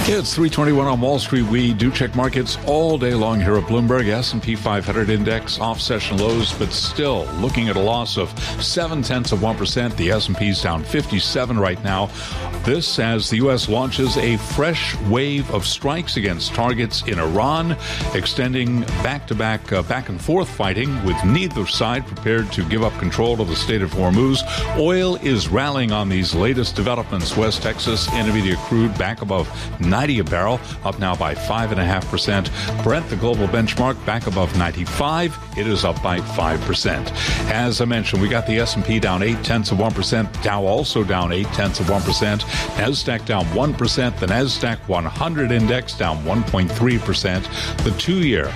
It's 3:21 on Wall Street. We do check markets all day long here at Bloomberg. S&P 500 index off session lows, but still looking at a loss of 0.7%. The S&P's down 57 right now. This as the U.S. launches a fresh wave of strikes against targets in Iran, extending back-to-back back and forth fighting with neither side prepared to give up control of the Strait of Hormuz. Oil is rallying on these latest developments. West Texas Intermediate crude back above 90 a barrel, up now by 5.5%. Brent, the global benchmark, back above 95. It is up by 5%. As I mentioned, we got the S&P down 0.8%. Dow also down 0.8%. NASDAQ down 1%. The NASDAQ 100 index down 1.3%. The 2-year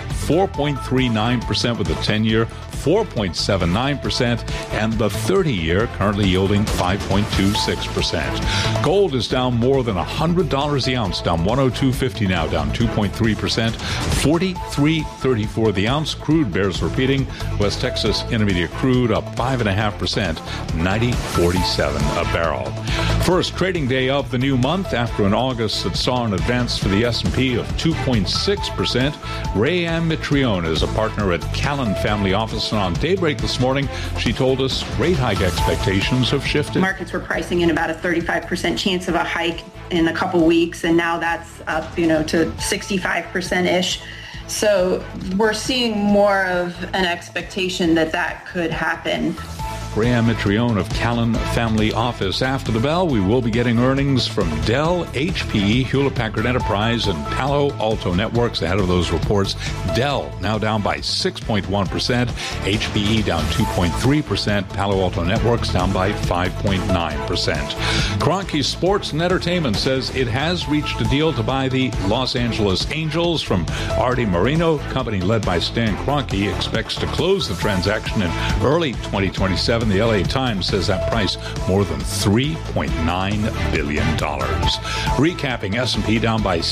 4.39% with the 10-year 4.79%, and the 30-year currently yielding 5.26%. Gold is down more than $100 the ounce, down 102.50 now, down 2.3%, 43.34 the ounce. Crude bears repeating. West Texas Intermediate crude up 5.5%, 90.47 a barrel. First trading day of the new month after an August that saw an advance for the S&P of 2.6%. Rayanne Mitrione is a partner at Callan Family Office. And on Daybreak this morning, she told us rate hike expectations have shifted. Markets were pricing in about a 35% chance of a hike in a couple weeks, and now that's up, to 65%-ish. So we're seeing more of an expectation that could happen. Rayanne Mitrione of Callan Family Office. After the bell, we will be getting earnings from Dell, HPE, Hewlett-Packard Enterprise, and Palo Alto Networks. Ahead of those reports, Dell now down by 6.1%, HPE down 2.3%, Palo Alto Networks down by 5.9%. Kroenke Sports and Entertainment says it has reached a deal to buy the Los Angeles Angels from Arte Moreno. Company led by Stan Kroenke expects to close the transaction in early 2027. The LA Times says that price more than $3.9 billion. Recapping, S&P down by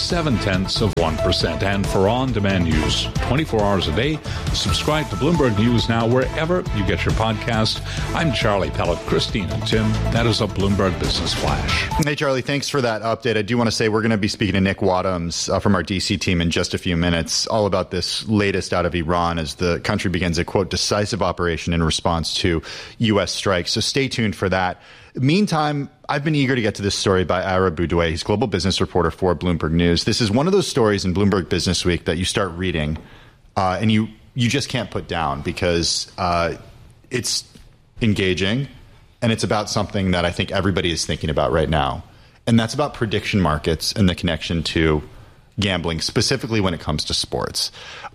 0.7%. And for on-demand news 24 hours a day, subscribe to Bloomberg News Now wherever you get your podcast. I'm Charlie Pellet. Christine and Tim, that is a Bloomberg Business Flash. Hey, Charlie, thanks for that update. I do want to say we're going to be speaking to Nick Wadhams from our DC team in just a few minutes, all about this latest out of Iran as the country begins a, quote, decisive operation in response to U.S. strikes. So stay tuned for that. Meantime, I've been eager to get to this story by Ira Boudouet. He's global business reporter for Bloomberg News. This is one of those stories in Bloomberg Business Week that you start reading and you just can't put down because it's engaging and it's about something that I think everybody is thinking about right now. And that's about prediction markets and the connection to gambling, specifically when it comes to sports.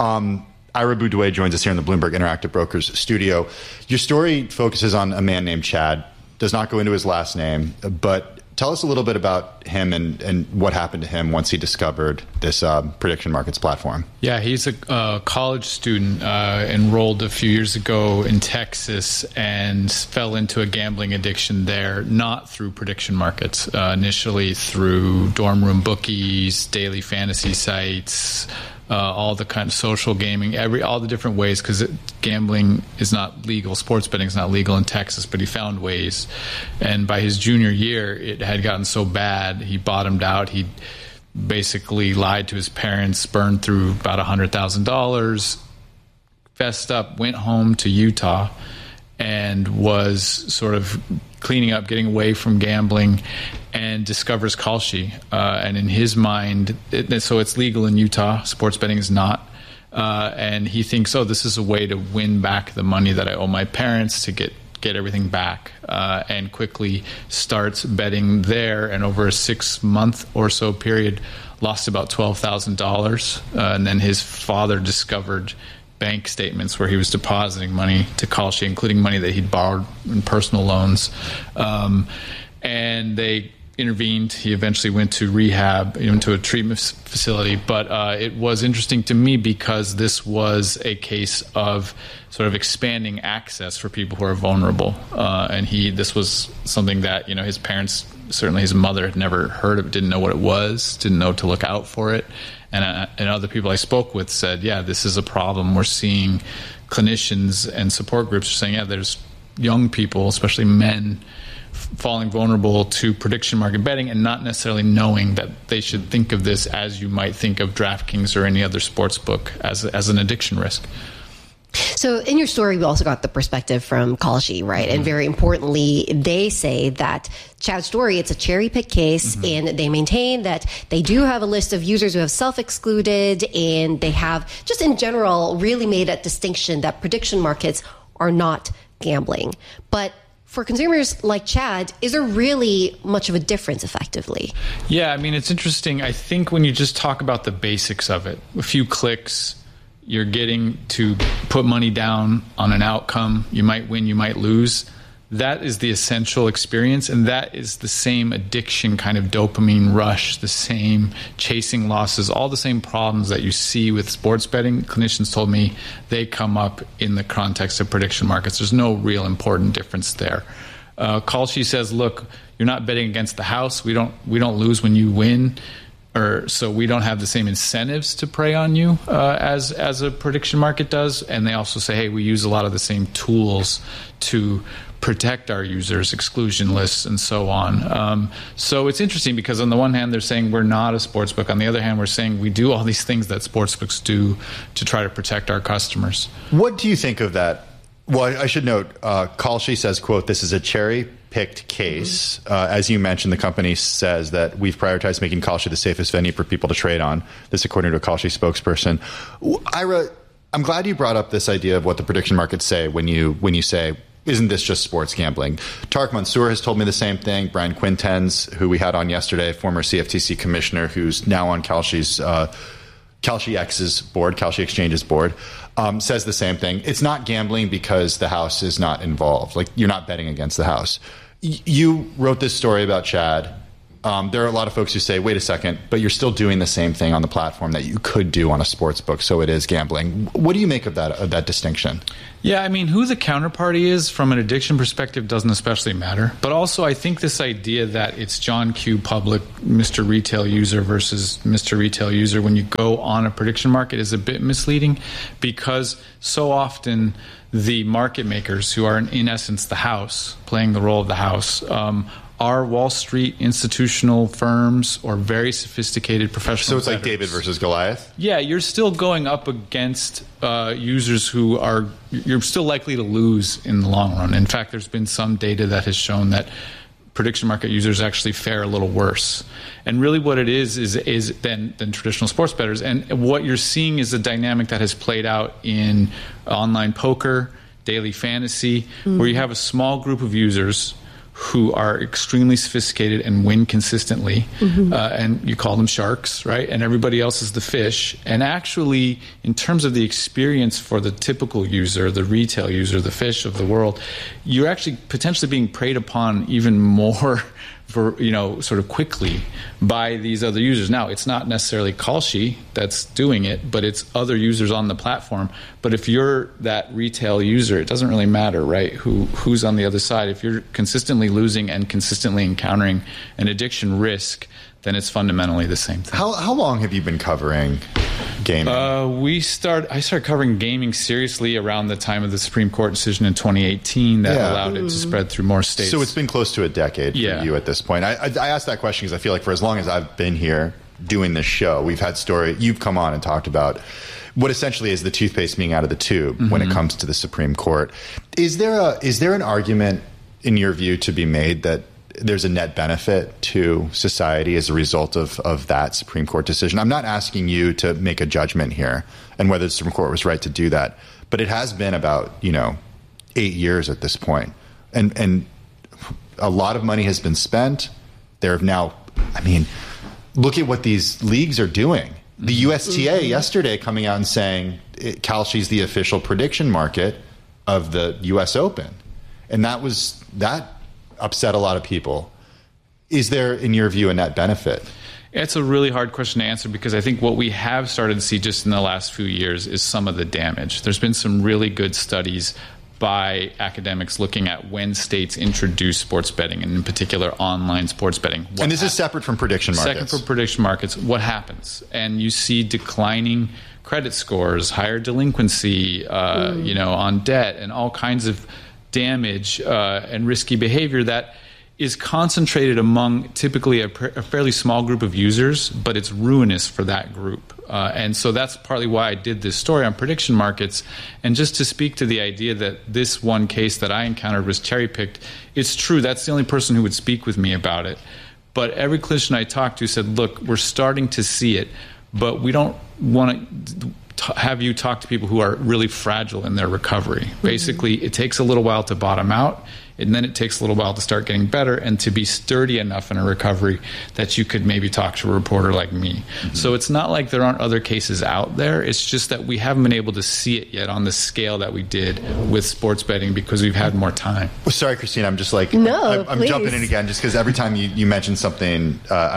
Ira Boudouet joins us here in the Bloomberg Interactive Brokers studio. Your story focuses on a man named Chad, does not go into his last name, but tell us a little bit about him and what happened to him once he discovered this prediction markets platform. Yeah, he's a college student enrolled a few years ago in Texas and fell into a gambling addiction there, not through prediction markets, initially through dorm room bookies, daily fantasy sites, all the kind of social gaming, all the different ways, because gambling is not legal. Sports betting is not legal in Texas, but he found ways. And by his junior year, it had gotten so bad, he bottomed out. He basically lied to his parents, burned through about $100,000, fessed up, went home to Utah, and was sort of cleaning up, getting away from gambling, and discovers Kalshi. And in his mind, so it's legal in Utah. Sports betting is not. And he thinks, this is a way to win back the money that I owe my parents, to get everything back. And quickly starts betting there. And over a 6-month or so period, lost about $12,000. And then his father discovered bank statements where he was depositing money to Kalshi, including money that he'd borrowed in personal loans. And they intervened. He eventually went to rehab, into a treatment facility. But it was interesting to me because this was a case of sort of expanding access for people who are vulnerable. And this was something that, his parents, certainly his mother, had never heard of, didn't know what it was, didn't know to look out for it. And other people I spoke with said, this is a problem. We're seeing clinicians and support groups saying, there's young people, especially men, falling vulnerable to prediction market betting and not necessarily knowing that they should think of this as you might think of DraftKings or any other sports book as an addiction risk. So in your story, we also got the perspective from Kalshi, right? And very importantly, they say that Chad's story, it's a cherry-picked case, and they maintain that they do have a list of users who have self-excluded, and they have, just in general, really made a distinction that prediction markets are not gambling. But for consumers like Chad, is there really much of a difference effectively? Yeah, I mean, it's interesting. I think when you just talk about the basics of it, a few clicks, you're getting to put money down on an outcome. You might win, you might lose. That is the essential experience, and that is the same addiction kind of dopamine rush, the same chasing losses, all the same problems that you see with sports betting. Clinicians told me they come up in the context of prediction markets. There's no real important difference there. Kalshi says, look, you're not betting against the house. We don't lose when you win. So we don't have the same incentives to prey on you as a prediction market does. And they also say, hey, we use a lot of the same tools to protect our users, exclusion lists, and so on. So it's interesting because on the one hand, they're saying we're not a sportsbook. On the other hand, we're saying we do all these things that sportsbooks do to try to protect our customers. What do you think of that? Well, I should note, Kalshi says, quote, this is a cherry-picked case. As you mentioned, the company says that we've prioritized making Kalshi the safest venue for people to trade on. This according to a Kalshi spokesperson. Ira, I'm glad you brought up this idea of what the prediction markets say when you say, isn't this just sports gambling? Tarek Mansour has told me the same thing. Brian Quintens, who we had on yesterday, former CFTC commissioner, who's now on Kalshi's Kalshi X's board, Kalshi Exchange's board, says the same thing. It's not gambling because the house is not involved. Like, you're not betting against the house. You wrote this story about Chad. There are a lot of folks who say, wait a second, but you're still doing the same thing on the platform that you could do on a sports book, so it is gambling. What do you make of that distinction? Yeah, I mean, who the counterparty is from an addiction perspective doesn't especially matter. But also, I think this idea that it's John Q. Public, Mr. Retail User versus Mr. Retail User when you go on a prediction market is a bit misleading, because so often the market makers, who are in essence the house, playing the role of the house, are Wall Street institutional firms or very sophisticated professional. So it's like David versus Goliath? Yeah, you're still going up against users who are, you're still likely to lose in the long run. In fact, there's been some data that has shown that prediction market users actually fare a little worse. And really what it is than traditional sports bettors. And what you're seeing is a dynamic that has played out in online poker, daily fantasy, where you have a small group of users who are extremely sophisticated and win consistently, and you call them sharks, right? And everybody else is the fish. And actually, in terms of the experience for the typical user, the retail user, the fish of the world, you're actually potentially being preyed upon even more sort of quickly by these other users. Now, it's not necessarily Kalshi that's doing it, but it's other users on the platform. But if you're that retail user, it doesn't really matter, right, who's on the other side. If you're consistently losing and consistently encountering an addiction risk, then it's fundamentally the same thing. How long have you been covering gaming? I started covering gaming seriously around the time of the Supreme Court decision in 2018 that allowed it to spread through more states. So it's been close to a decade for you at this point. I asked that question because I feel like for as long as I've been here doing this show, we've had you've come on and talked about what essentially is the toothpaste being out of the tube when it comes to the Supreme Court. Is there an argument, in your view, to be made that there's a net benefit to society as a result of that Supreme Court decision? I'm not asking you to make a judgment here and whether the Supreme Court was right to do that, but it has been about 8 years at this point, and a lot of money has been spent. There have now, look at what these leagues are doing. The USTA yesterday coming out and saying Kalshi's the official prediction market of the U.S. Open, and that upset a lot of people. Is there, in your view, a net benefit? It's a really hard question to answer because I think what we have started to see just in the last few years is some of the damage. There's been some really good studies by academics looking at when states introduce sports betting, and in particular online sports betting. And this is separate from prediction markets. Second from prediction markets. What happens? And you see declining credit scores, higher delinquency, on debt, and all kinds of damage and risky behavior that is concentrated among typically a fairly small group of users, but it's ruinous for that group. And so that's partly why I did this story on prediction markets. And just to speak to the idea that this one case that I encountered was cherry-picked, it's true. That's the only person who would speak with me about it. But every clinician I talked to said, look, we're starting to see it, but we don't want to have you talk to people who are really fragile in their recovery. Basically, it takes a little while to bottom out, and then it takes a little while to start getting better and to be sturdy enough in a recovery that you could maybe talk to a reporter like me. So it's not like there aren't other cases out there. It's just that we haven't been able to see it yet on the scale that we did with sports betting because we've had more time. Well, sorry, Christine, I'm just like, no, I'm jumping in again just because every time you mention something,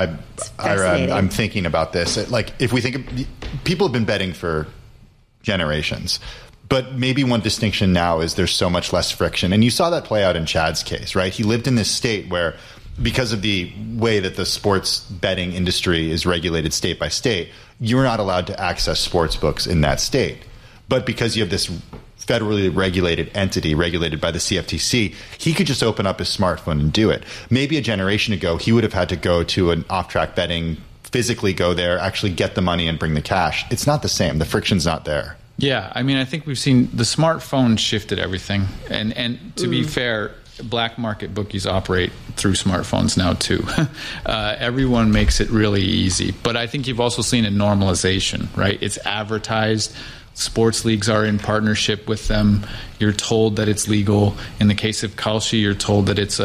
I'm thinking about this. Like, if we think people have been betting for generations. But maybe one distinction now is there's so much less friction. And you saw that play out in Chad's case, right? He lived in this state where, because of the way that the sports betting industry is regulated state by state, you're not allowed to access sports books in that state. But because you have this federally regulated entity regulated by the CFTC, he could just open up his smartphone and do it. Maybe a generation ago, he would have had to go to an off-track betting, physically go there, actually get the money and bring the cash. It's not the same. The friction's not there. Yeah, I mean, I think we've seen the smartphone shifted everything. And to be fair, black market bookies operate through smartphones now, too. Everyone makes it really easy. But I think you've also seen a normalization, right? It's advertised. Sports leagues are in partnership with them. You're told that it's legal. In the case of Kalshi, you're told that it's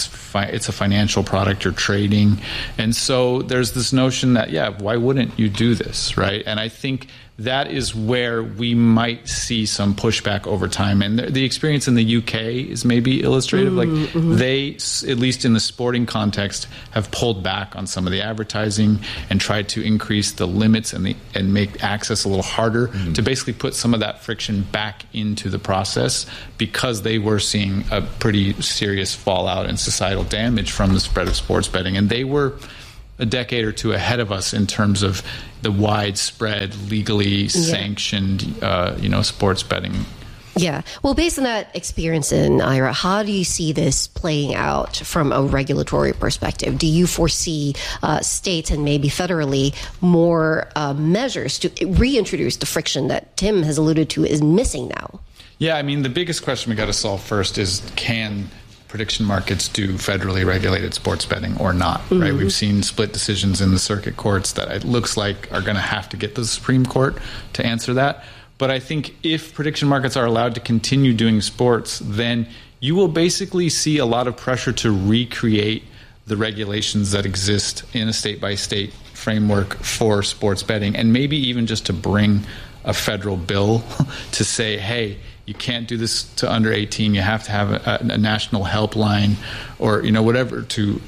a financial product you're trading. And so there's this notion that, yeah, why wouldn't you do this, right? And I think that is where we might see some pushback over time. And the experience in the UK is maybe illustrative. They, at least in the sporting context, have pulled back on some of the advertising and tried to increase the limits and make access a little harder to basically put some of that friction back into the process, because they were seeing a pretty serious fallout and societal damage from the spread of sports betting. And they were a decade or two ahead of us in terms of the widespread, legally sanctioned, sports betting. Yeah. Well, based on that experience in Ira, how do you see this playing out from a regulatory perspective? Do you foresee states and maybe federally more measures to reintroduce the friction that Tim has alluded to is missing now? Yeah, I mean, the biggest question we got to solve first is, can prediction markets do federally regulated sports betting or not, right? We've seen split decisions in the circuit courts that it looks like are going to have to get to the Supreme Court to answer that. But I think if prediction markets are allowed to continue doing sports, then you will basically see a lot of pressure to recreate the regulations that exist in a state-by-state framework for sports betting, and maybe even just to bring a federal bill to say, hey, you can't do this to under 18. You have to have a national helpline, or whatever,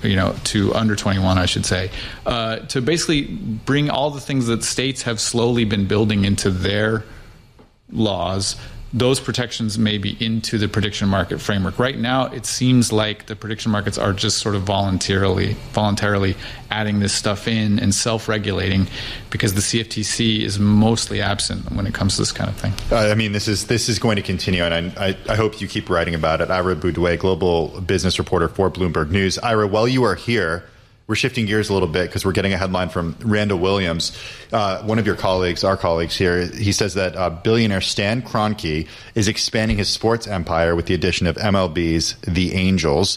to under 21, I should say, to basically bring all the things that states have slowly been building into their laws, those protections may be into the prediction market framework. Right now, it seems like the prediction markets are just sort of voluntarily adding this stuff in and self-regulating, because the CFTC is mostly absent when it comes to this kind of thing. I mean, this is going to continue, and I hope you keep writing about it. Ira Boudouet, global business reporter for Bloomberg News. Ira, while you are here, we're shifting gears a little bit because we're getting a headline from Randall Williams, one of your colleagues, our colleagues here. He says that billionaire Stan Kroenke is expanding his sports empire with the addition of MLB's The Angels.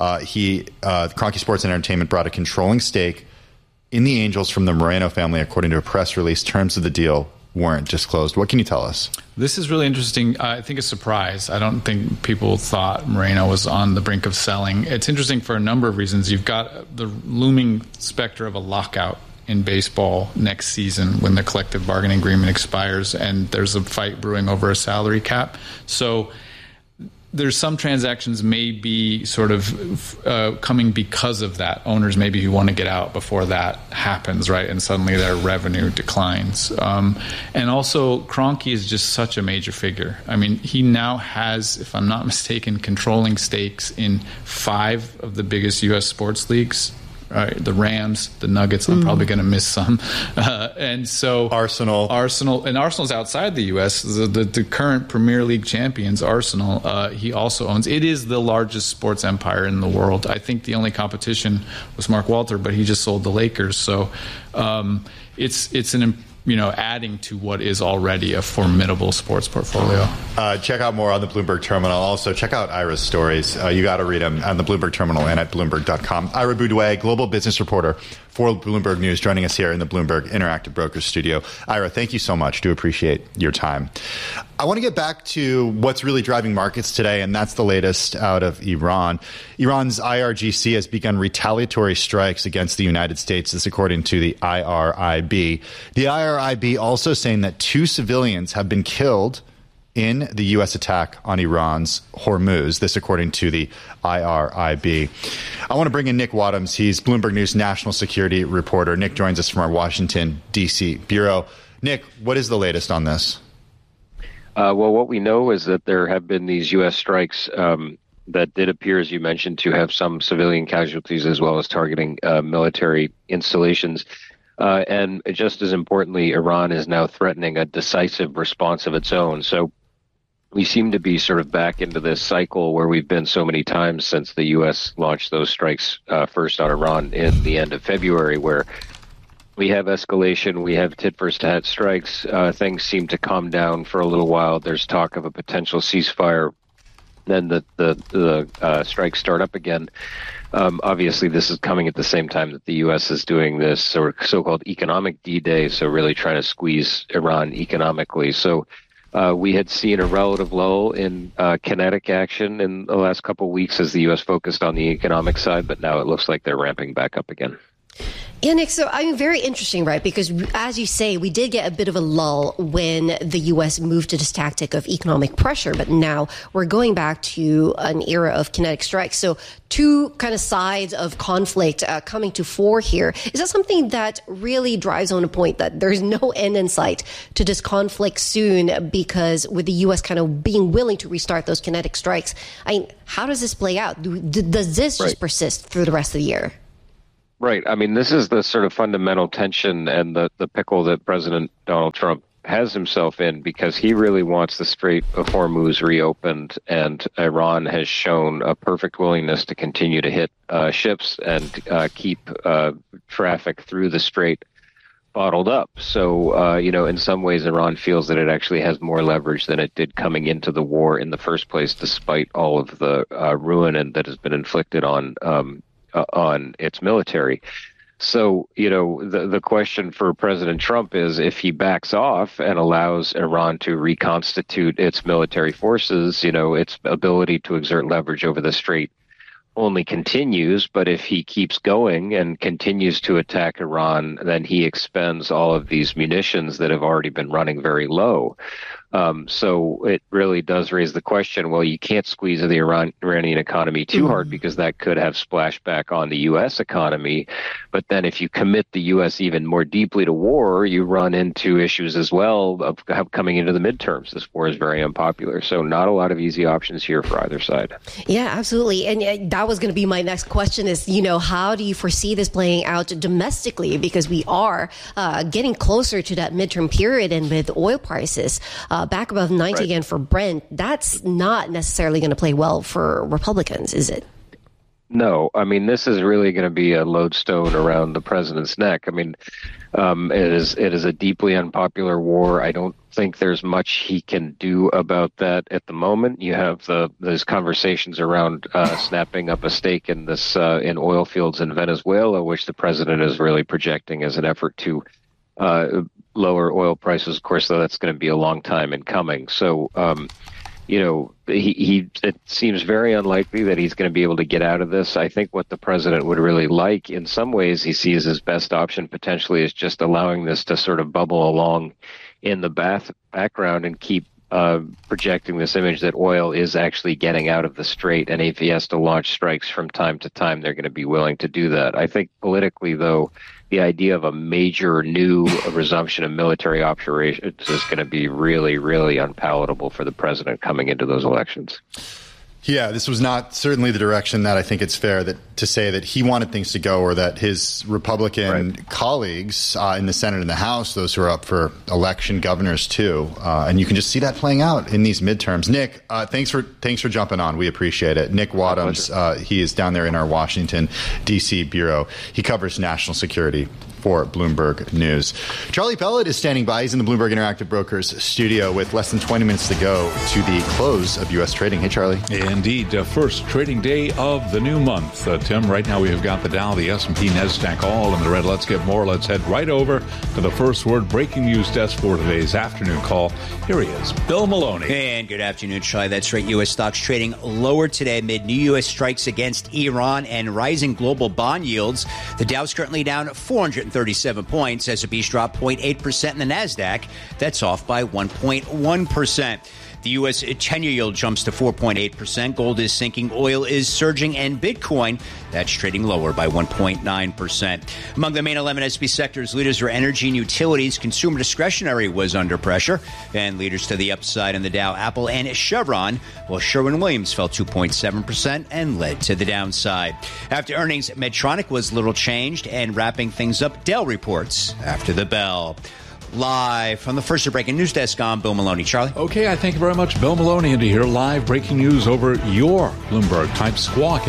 Kroenke Sports and Entertainment brought a controlling stake in the Angels from the Moreno family, according to a press release. Terms of the deal weren't disclosed. What can you tell us? This is really interesting. I think a surprise. I don't think people thought Moreno was on the brink of selling. It's interesting for a number of reasons. You've got the looming specter of a lockout in baseball next season when the collective bargaining agreement expires, and there's a fight brewing over a salary cap. So there's some transactions may be sort of coming because of that. Owners maybe who want to get out before that happens, right? And suddenly their revenue declines. And also, Kroenke is just such a major figure. I mean, he now has, if I'm not mistaken, controlling stakes in 5 of the biggest U.S. sports leagues. the Rams, the Nuggets. I'm probably going to miss some, and so Arsenal's outside the U.S. The current Premier League champions, Arsenal, he also owns. It is the largest sports empire in the world. I think the only competition was Mark Walter, but he just sold the Lakers. So it's an adding to what is already a formidable sports portfolio. Check out more on the Bloomberg Terminal. Also, check out Ira's stories. You got to read them on the Bloomberg Terminal and at Bloomberg.com. Ira Boudouet, global business reporter for Bloomberg News, joining us here in the Bloomberg Interactive Brokers studio. Ira, thank you so much. Do appreciate your time. I want to get back to what's really driving markets today, and that's the latest out of Iran. Iran's IRGC has begun retaliatory strikes against the United States, this according to the IRIB. The IRIB also saying that 2 civilians have been killed in the U.S. attack on Iran's Hormuz, this according to the IRIB. I want to bring in Nick Wadhams. He's Bloomberg News national security reporter. Nick joins us from our Washington, D.C. bureau. Nick, what is the latest on this? Well, what we know is that there have been these U.S. strikes that did appear, as you mentioned, to have some civilian casualties as well as targeting military installations. And just as importantly, Iran is now threatening a decisive response of its own. So we seem to be sort of back into this cycle where we've been so many times since the U.S. launched those strikes first on Iran in the end of February, where we have escalation, we have tit-for-tat strikes. Things seem to calm down for a little while. There's talk of a potential ceasefire. Then the strikes start up again. Obviously, this is coming at the same time that the U.S. is doing this so-called economic D-Day, so really trying to squeeze Iran economically. So we had seen a relative lull in kinetic action in the last couple of weeks as the U.S. focused on the economic side, but now it looks like they're ramping back up again. Yeah, Nick, so very interesting, right? Because as you say, we did get a bit of a lull when the U.S. moved to this tactic of economic pressure, but now we're going back to an era of kinetic strikes. So 2 kind of sides of conflict coming to fore here. Is that something that really drives home a point that there's no end in sight to this conflict soon, because with the U.S. kind of being willing to restart those kinetic strikes, how does this play out? Does this just persist through the rest of the year? Right. I mean, this is the sort of fundamental tension and the pickle that President Donald Trump has himself in, because he really wants the Strait of Hormuz reopened, and Iran has shown a perfect willingness to continue to hit ships and keep traffic through the strait bottled up. So, in some ways, Iran feels that it actually has more leverage than it did coming into the war in the first place, despite all of the ruin that has been inflicted on its military. So, the question for President Trump is, if he backs off and allows Iran to reconstitute its military forces, its ability to exert leverage over the strait only continues. But if he keeps going and continues to attack Iran, then he expends all of these munitions that have already been running very low. So it really does raise the question, well, you can't squeeze the Iranian economy too hard, because that could have splashback on the U.S. economy. But then if you commit the U.S. even more deeply to war, you run into issues as well of coming into the midterms. This war is very unpopular. So not a lot of easy options here for either side. Yeah, absolutely. And that was going to be my next question is, how do you foresee this playing out domestically? Because we are getting closer to that midterm period, and with oil prices back above 90 again for Brent, that's not necessarily going to play well for Republicans, is it? No, I mean, this is really going to be a lodestone around the president's neck. I mean, it is a deeply unpopular war. I don't think there's much he can do about that at the moment. You have those conversations around snapping up a stake in this in oil fields in Venezuela, which the president is really projecting as an effort to lower oil prices. Of course, though, that's going to be a long time in coming. So, it seems very unlikely that he's going to be able to get out of this. I think what the president would really like, in some ways, he sees his best option potentially is just allowing this to sort of bubble along in the background and keep projecting this image that oil is actually getting out of the strait. And if he has to launch strikes from time to time, they're going to be willing to do that. I think politically, though, the idea of a major new resumption of military operations is going to be really, really unpalatable for the president coming into those elections. Yeah, this was not certainly the direction that I think it's fair to say that he wanted things to go, or that his Republican colleagues in the Senate and the House, those who are up for election, governors too, and you can just see that playing out in these midterms. Nick, thanks for jumping on. We appreciate it. Nick Wadhams, he is down there in our Washington, D.C. bureau. He covers national security for Bloomberg News. Charlie Pellet is standing by. He's in the Bloomberg Interactive Brokers studio with less than 20 minutes to go to the close of U.S. trading. Hey, Charlie. Indeed. First trading day of the new month. Tim, right now we have got the Dow, the S&P, NASDAQ all in the red. Let's get more. Let's head right over to the first word breaking news desk for today's afternoon call. Here he is, Bill Maloney. And good afternoon, Charlie. That's right. U.S. stocks trading lower today amid new U.S. strikes against Iran and rising global bond yields. The Dow's currently down 437 points. S&P's dropped 0.8%, and the NASDAQ, that's off by 1.1%. The U.S. 10-year yield jumps to 4.8%. Gold is sinking. Oil is surging. And Bitcoin, that's trading lower by 1.9%. Among the main 11 S&P sectors, leaders were energy and utilities. Consumer discretionary was under pressure. And leaders to the upside in the Dow, Apple and Chevron, while Sherwin-Williams fell 2.7% and led to the downside. After earnings, Medtronic was little changed. And wrapping things up, Dell reports after the bell. Live from the first breaking news desk, I'm Bill Maloney. Charlie? Okay, I thank you very much, Bill Maloney, and to hear live breaking news over your Bloomberg. Type Squawk,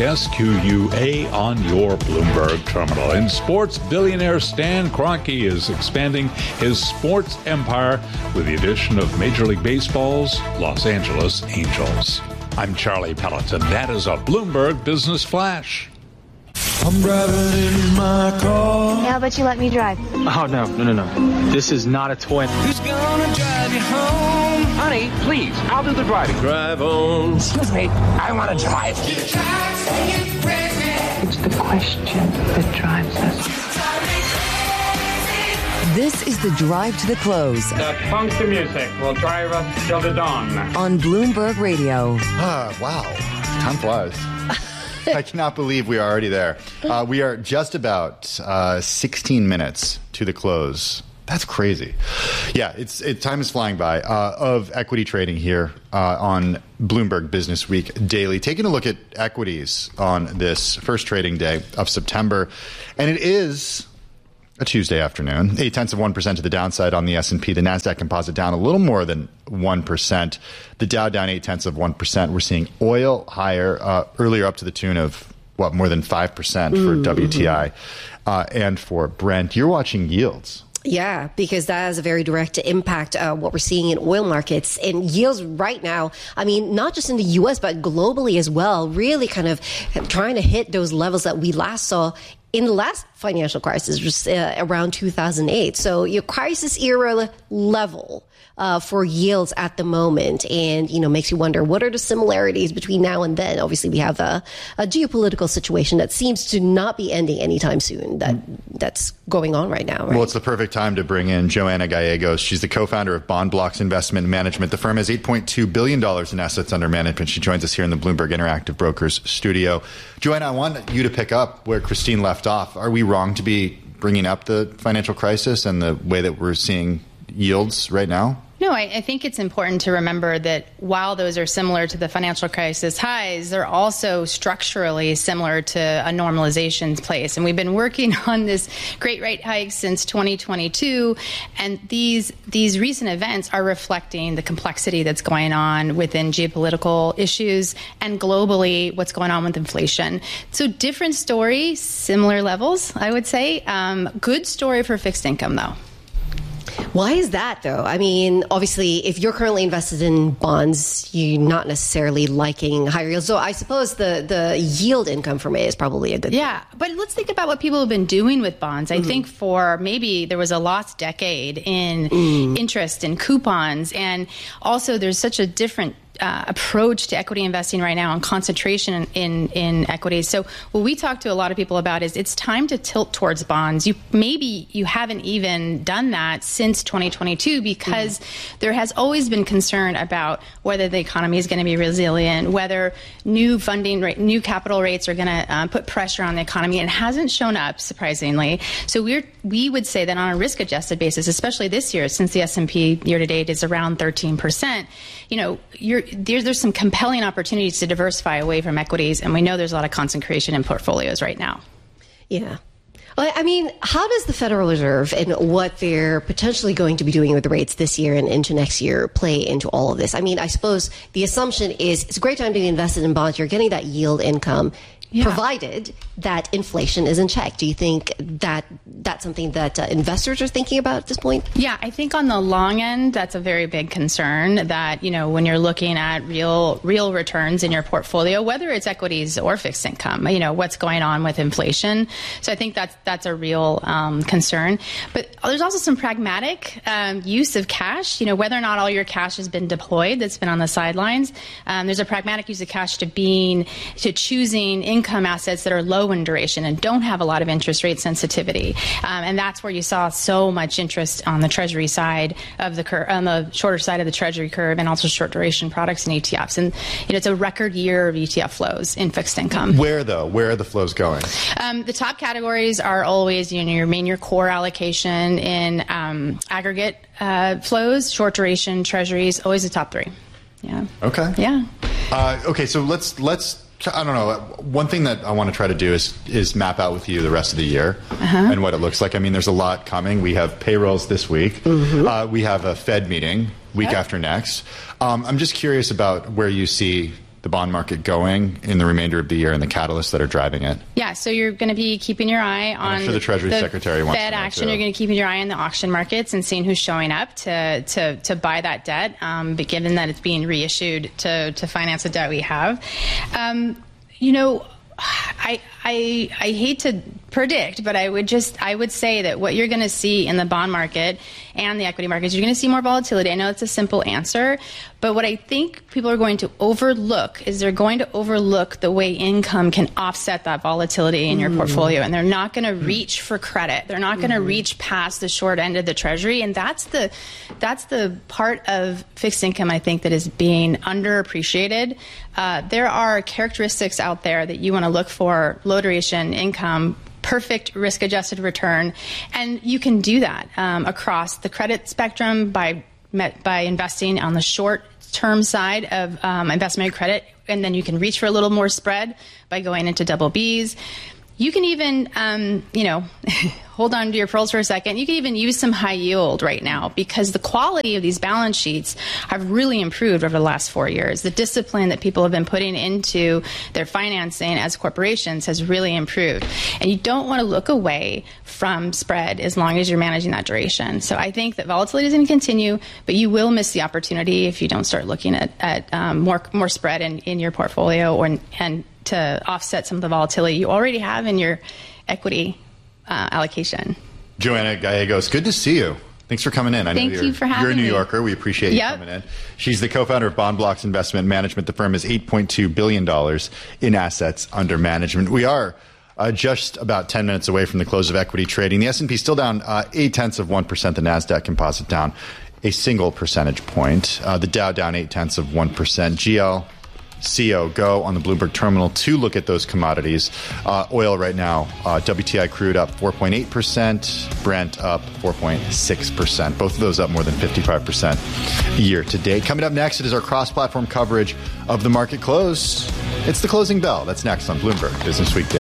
SQUA, on your Bloomberg terminal. In sports, billionaire Stan Kroenke is expanding his sports empire with the addition of Major League Baseball's Los Angeles Angels. I'm Charlie Pelleton. That is a Bloomberg Business Flash. I'm driving in my car. How about you let me drive? Oh, no. This is not a toy. Who's gonna drive you home? Honey, please, I'll do the driving. Drive on. Excuse me, I want to drive. It's the question that drives us. This is the drive to the close. That funky music will drive us till the dawn. On Bloomberg Radio. Wow. Time flies. I cannot believe we are already there. We are just about 16 minutes to the close. That's crazy. Yeah, time is flying by of equity trading here on Bloomberg Business Week Daily. Taking a look at equities on this first trading day of September, and it is a Tuesday afternoon. 0.8% to the downside on the S&P. The NASDAQ composite down a little more than 1%. The Dow down 0.8%. We're seeing oil higher, earlier up to the tune of, more than 5% for WTI and for Brent. You're watching yields. Yeah, because that has a very direct impact what we're seeing in oil markets. And yields right now, I mean, not just in the U.S., but globally as well, really kind of trying to hit those levels that we last saw in the last financial crisis, just around 2008. So your crisis era level for yields at the moment, and makes you wonder, what are the similarities between now and then? Obviously, we have a geopolitical situation that seems to not be ending anytime soon. That's going on right now. Right? Well, it's the perfect time to bring in Joanna Gallegos. She's the co-founder of Bond Blocks Investment Management. The firm has $8.2 billion in assets under management. She joins us here in the Bloomberg Interactive Brokers studio. Joanna, I want you to pick up where Christine left off. Are we wrong to be bringing up the financial crisis and the way that we're seeing yields right now? No, I think it's important to remember that while those are similar to the financial crisis highs, they're also structurally similar to a normalization's place. And we've been working on this great rate hike since 2022. And these recent events are reflecting the complexity that's going on within geopolitical issues and globally what's going on with inflation. So different story, similar levels, I would say. Good story for fixed income, though. Why is that, though? I mean, obviously, if you're currently invested in bonds, you're not necessarily liking higher yields. So I suppose the yield income from it is probably a good thing. Yeah, but let's think about what people have been doing with bonds. I think for maybe there was a lost decade in interest in coupons. And also there's such a different approach to equity investing right now and concentration in equities. So what we talk to a lot of people about is it's time to tilt towards bonds. Maybe you haven't even done that since 2022 because there has always been concern about whether the economy is going to be resilient, whether new capital rates are going to put pressure on the economy. And it hasn't shown up, surprisingly. So we would say that on a risk-adjusted basis, especially this year, since the S&P year-to-date is around 13%, there's some compelling opportunities to diversify away from equities, and we know there's a lot of concentration in portfolios right now. Yeah. Well, I mean, how does the Federal Reserve and what they're potentially going to be doing with the rates this year and into next year play into all of this? I mean, I suppose the assumption is it's a great time to be invested in bonds. You're getting that yield income, provided that inflation is in check. Do you think that that's something that investors are thinking about at this point? Yeah, I think on the long end, that's a very big concern that, when you're looking at real returns in your portfolio, whether it's equities or fixed income, what's going on with inflation. So I think that's a real concern. But there's also some pragmatic use of cash, whether or not all your cash has been deployed that's been on the sidelines. There's a pragmatic use of cash to choosing income assets that are low in duration and don't have a lot of interest rate sensitivity. And that's where you saw so much interest on the Treasury side of the curve, on the shorter side of the Treasury curve, and also short duration products and ETFs. And it's a record year of ETF flows in fixed income. Where are the flows going? The top categories are always your core allocation in aggregate flows, short duration, Treasuries, always the top three. Yeah. Okay. Yeah. Okay, so let's. I don't know. One thing that I want to try to do is map out with you the rest of the year and what it looks like. I mean, there's a lot coming. We have payrolls this week. We have a Fed meeting week after next. I'm just curious about where you see the bond market going in the remainder of the year and the catalysts that are driving it. Yeah, so you're going to be keeping your eye on I'm sure the Treasury Secretary wants Fed action. You're going to keep your eye on the auction markets and seeing who's showing up to buy that debt, but given that it's being reissued to finance the debt we have. I hate to predict, but I would say that what you're going to see in the bond market and the equity markets, you're going to see more volatility. I know it's a simple answer, but what I think people are going to overlook is they're going to overlook the way income can offset that volatility in your portfolio, and they're not going to reach for credit. They're not going to reach past the short end of the Treasury, and that's the part of fixed income I think that is being underappreciated. There are characteristics out there that you want to look for: low duration income, perfect risk-adjusted return, and you can do that across the credit spectrum by investing on the short-term side of investment credit, and then you can reach for a little more spread by going into double Bs. You can even, hold on to your pearls for a second. You can even use some high yield right now because the quality of these balance sheets have really improved over the last 4 years. The discipline that people have been putting into their financing as corporations has really improved. And you don't want to look away from spread as long as you're managing that duration. So I think that volatility is going to continue, but you will miss the opportunity if you don't start looking at more spread in your portfolio and to offset some of the volatility you already have in your equity allocation. Joanna Gallegos, good to see you. Thanks for coming in. Thank you for having me. You're a New Yorker. We appreciate you coming in. She's the co-founder of Bond Blocks Investment Management. The firm has $8.2 billion in assets under management. We are just about 10 minutes away from the close of equity trading. The S&P still down 0.8%. The NASDAQ Composite down a single percentage point. The Dow down 0.8%. GL CO go on the Bloomberg terminal to look at those commodities. Oil right now, WTI crude up 4.8%, Brent up 4.6%. Both of those up more than 55% year to date. Coming up next, it is our cross-platform coverage of the market close. It's the closing bell. That's next on Bloomberg Business Weekday.